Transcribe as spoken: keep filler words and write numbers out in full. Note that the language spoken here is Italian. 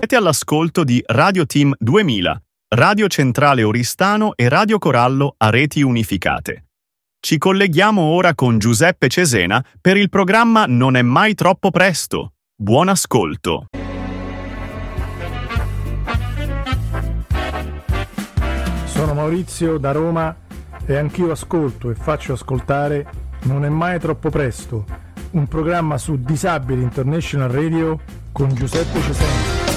Siete all'ascolto di Radio Team duemila, Radio Centrale Oristano e Radio Corallo a reti unificate. Ci colleghiamo ora con Giuseppe Cesena per il programma Non è mai troppo presto. Buon ascolto. Sono Maurizio da Roma e anch'io ascolto e faccio ascoltare Non è mai troppo presto, un programma su Disabili International Radio con Giuseppe Cesena.